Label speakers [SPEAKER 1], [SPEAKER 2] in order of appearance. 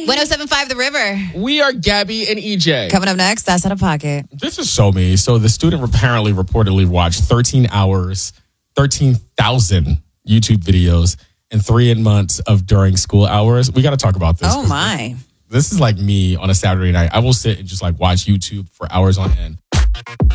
[SPEAKER 1] 107.5 The River.
[SPEAKER 2] We are Gabby and EJ.
[SPEAKER 1] Coming up next, That's Out of Pocket.
[SPEAKER 2] This is so me. So the student apparently reportedly watched 13,000 YouTube videos in 3 months of during school hours. We got to talk about this.
[SPEAKER 1] Oh, my.
[SPEAKER 2] This is like me on a Saturday night. I will sit and just like watch YouTube for hours on end.